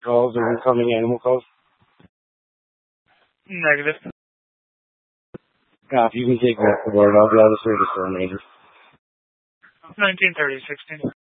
calls or incoming animal calls? Negative. If you can take that to board, I'll be out of service for a major. 1930, 16.